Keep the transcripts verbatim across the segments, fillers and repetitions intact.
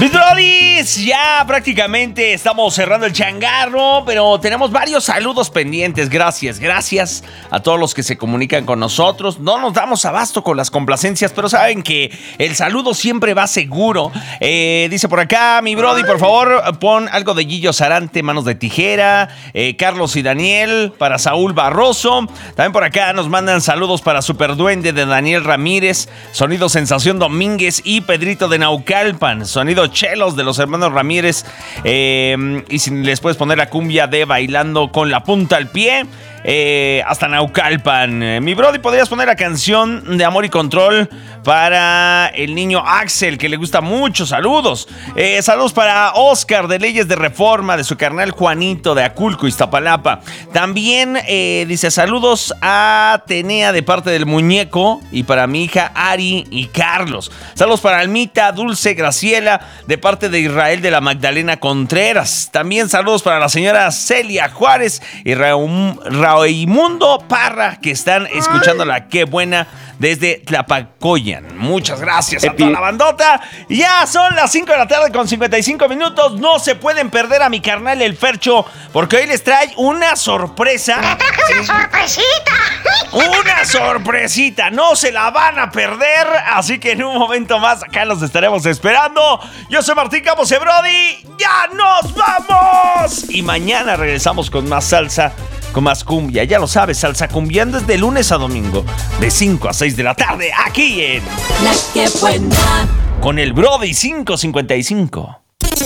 Mis brodis, ya prácticamente estamos cerrando el changarro, pero tenemos varios saludos pendientes. Gracias, gracias a todos los que se comunican con nosotros. No nos damos abasto con las complacencias, pero saben que el saludo siempre va seguro. Eh, dice por acá, mi brody, por favor, pon algo de Gillo Sarante, Manos de Tijera, eh, Carlos y Daniel, para Saúl Barroso. También por acá nos mandan saludos para Superduende de Daniel Ramírez, Sonido Sensación Domínguez y Pedrito de Naucalpan, Sonido Chelos de los hermanos Ramírez, eh, y si les puedes poner la cumbia de Bailando con la Punta al Pie, eh, hasta Naucalpan. Eh, mi brody, ¿podrías poner la canción de Amor y Control para el niño Axel, que le gusta mucho? Saludos. Eh, saludos para Oscar de Leyes de Reforma, de su carnal Juanito de Aculco, Iztapalapa. También eh, dice saludos a Tenea de parte del muñeco y para mi hija Ari y Carlos. Saludos para Almita, Dulce, Graciela de parte de Israel de la Magdalena Contreras. También saludos para la señora Celia Juárez y Raúl Raimundo Parra, que están escuchándola. Qué buena, desde Tlapacoyan. Muchas gracias a toda la bandota. Ya son las cinco de la tarde con cincuenta y cinco minutos. No se pueden perder a mi carnal el Fercho, porque hoy les trae una sorpresa. ¡Una sorpresita! Una sorpresita, no se la van a perder. Así que en un momento más acá los estaremos esperando. Yo soy Martín Campos de Brody. ¡Ya nos vamos! Y mañana regresamos con más salsa, con más cumbia. Ya lo sabes, salsa cumbiando es de lunes a domingo, de cinco a seis de la tarde, aquí en La Que Buena, con el Brody quinientos cincuenta y cinco.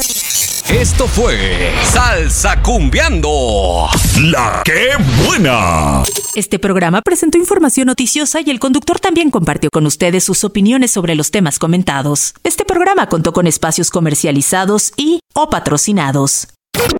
Esto fue Salsa Cumbiando, La Que Buena. Este programa presentó información noticiosa y el conductor también compartió con ustedes sus opiniones sobre los temas comentados. Este programa contó con espacios comercializados y o patrocinados.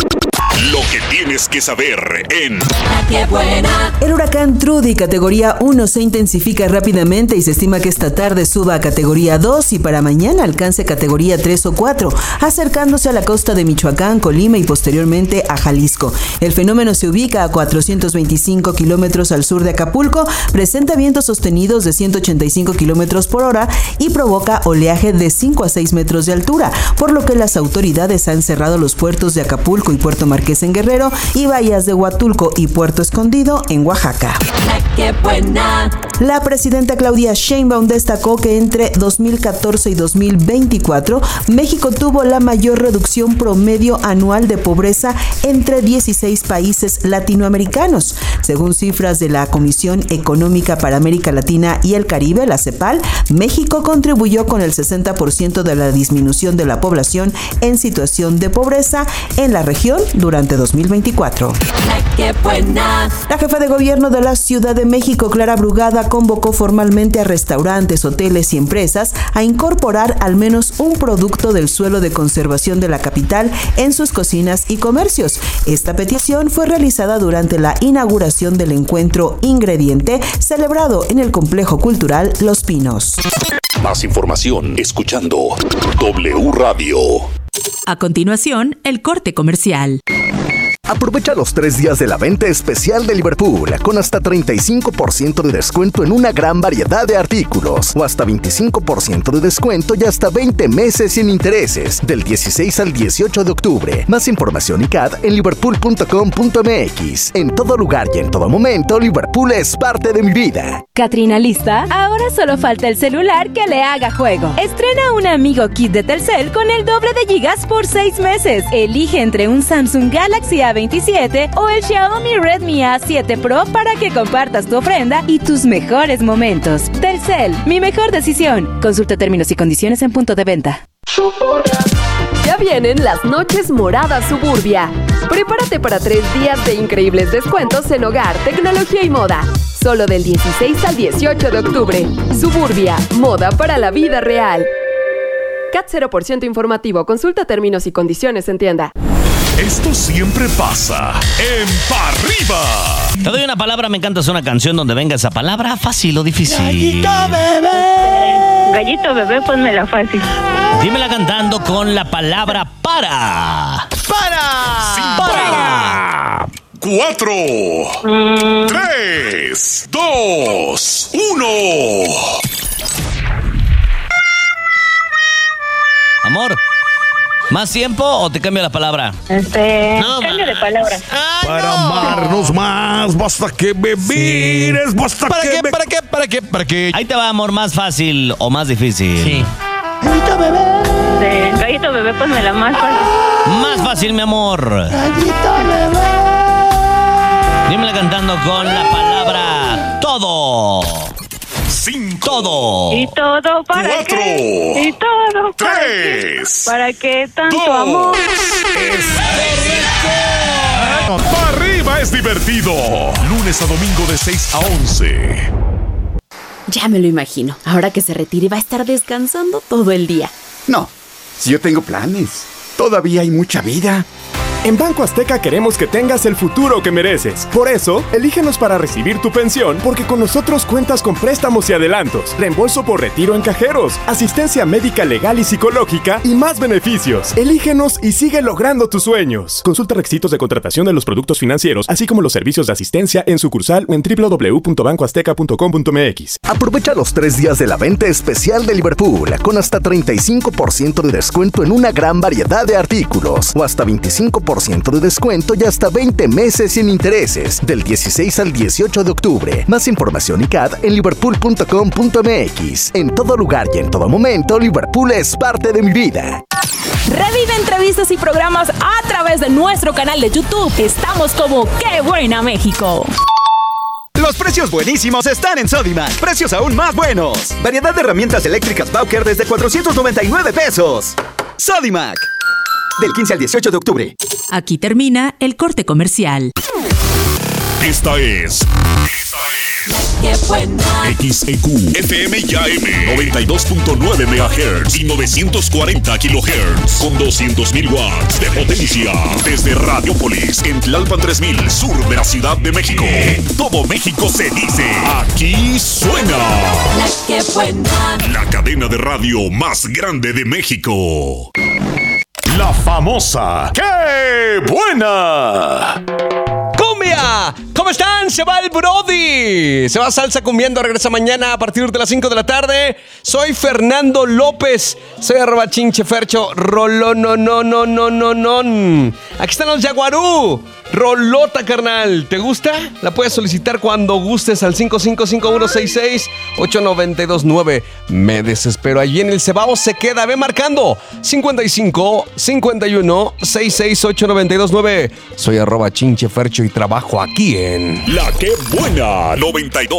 Lo que tienes que saber en La Que Buena. El huracán Trudy, categoría uno, se intensifica rápidamente y se estima que esta tarde suba a categoría dos y para mañana alcance categoría tres o cuatro, acercándose a la costa de Michoacán, Colima y posteriormente a Jalisco. El fenómeno se ubica a cuatrocientos veinticinco kilómetros al sur de Acapulco, presenta vientos sostenidos de ciento ochenta y cinco kilómetros por hora y provoca oleaje de cinco a seis metros de altura, por lo que las autoridades han cerrado los puertos de Acapulco y Puerto Marqués en Guerrero y bahías de Huatulco y Puerto Escondido en Oaxaca. La Que Buena. La presidenta Claudia Sheinbaum destacó que entre dos mil catorce y dos mil veinticuatro México tuvo la mayor reducción promedio anual de pobreza entre dieciséis países latinoamericanos. Según cifras de la Comisión Económica para América Latina y el Caribe, la CEPAL, México contribuyó con el sesenta por ciento de la disminución de la población en situación de pobreza en la región durante dos mil veinticuatro. La Que Buena. La jefa de gobierno de la Ciudad de México, Clara Brugada, convocó formalmente a restaurantes, hoteles y empresas a incorporar al menos un producto del suelo de conservación de la capital en sus cocinas y comercios. Esta petición fue realizada durante la inauguración del encuentro Ingrediente, celebrado en el Complejo Cultural Los Pinos. Más información escuchando W Radio. A continuación, el corte comercial. Aprovecha los tres días de la venta especial de Liverpool con hasta treinta y cinco por ciento de descuento en una gran variedad de artículos o hasta veinticinco por ciento de descuento y hasta veinte meses sin intereses del dieciséis al dieciocho de octubre. Más información y C A D en liverpool punto com punto m x. En todo lugar y en todo momento, Liverpool es parte de mi vida. ¿Catrina lista? Ahora solo falta el celular que le haga juego. Estrena un amigo kit de Telcel con el doble de gigas por seis meses. Elige entre un Samsung Galaxy A veintisiete o el Xiaomi Redmi A siete Pro para que compartas tu ofrenda y tus mejores momentos. Telcel, mi mejor decisión. Consulta términos y condiciones en punto de venta. Ya vienen las noches moradas Suburbia. Prepárate para tres días de increíbles descuentos en hogar, tecnología y moda. Solo del dieciséis al dieciocho de octubre. Suburbia, moda para la vida real. C A T cero por ciento informativo. Consulta términos y condiciones en tienda. Esto siempre pasa en Pa' Arriba. Te doy una palabra, me encanta, es una canción donde venga esa palabra, fácil o difícil. Gallito bebé. Gallito bebé, ponmela fácil. Dímela cantando con la palabra para. ¡Para! Sí, Para. Cuatro, mm. tres, dos, uno. Amor, ¿Más tiempo o te cambio la palabra? Este, No, cambio ma. de palabra. Ay, Para no. amarnos más, basta que me mires, basta ¿Para que qué? me... ¿Para qué? ¿Para qué? ¿Para qué? Ahí te va, amor, más fácil o más difícil. Sí. De gallito bebé, pues me la más fácil. Más fácil, mi amor. Dímela cantando con la palabra todo. Cinco. Todo. Y todo para Cuatro. qué. Y todo para Tres. qué. ¿Para qué tanto Dos. amor? Para arriba es divertido. Lunes a domingo de seis a once. Ya me lo imagino. Ahora que se retire va a estar descansando todo el día. No, si yo tengo planes. Todavía hay mucha vida. En Banco Azteca queremos que tengas el futuro que mereces. Por eso, elígenos para recibir tu pensión, porque con nosotros cuentas con préstamos y adelantos, reembolso por retiro en cajeros, asistencia médica legal y psicológica y más beneficios. Elígenos y sigue logrando tus sueños. Consulta requisitos de contratación de los productos financieros, así como los servicios de asistencia en sucursal o en doble u doble u doble u punto banco azteca punto com punto m x. Aprovecha los tres días de la venta especial de Liverpool con hasta treinta y cinco por ciento de descuento en una gran variedad de artículos o hasta veinticinco por ciento de descuento y hasta veinte meses sin intereses del dieciséis al dieciocho de octubre. Más información y C A D en liverpool punto com punto m x. En todo lugar y en todo momento, Liverpool es parte de mi vida. Revive entrevistas y programas a través de nuestro canal de YouTube. Estamos como ¡Qué buena México! Los precios buenísimos están en Sodimac. Precios aún más buenos. Variedad de herramientas eléctricas Bowker desde cuatrocientos noventa y nueve pesos. Sodimac. Del quince al dieciocho de octubre. Aquí termina el corte comercial. Esta es ¡Qué buena! X E Q F M y A M noventa y dos punto nueve megahertz y novecientos cuarenta kilohertz con doscientos mil watts de potencia desde Radiopolis en Tlalpan tres mil, sur de la Ciudad de México. En todo México se dice, aquí suena La ¡Qué buena! la cadena de radio más grande de México. La famosa ¡Qué buena! ¡Cumbia! ¿Cómo están? Se va el Brody. Se va Salsa Cumbiendo. Regresa mañana a partir de las cinco de la tarde. Soy Fernando López. Soy arroba chinche fercho. Rolón, no, no, no, no, no, no. Aquí están los Yaguarú. Rolota, carnal. ¿Te gusta? La puedes solicitar cuando gustes al cinco cinco cinco uno seis seis ocho nueve dos nueve. Me desespero. Allí en el Cebao se queda. Ve marcando. cincuenta y cinco cincuenta y uno sesenta y seis ocho nueve dos nueve. Soy arroba chinche fercho y trabajo aquí en La ¡Qué buena! noventa y dos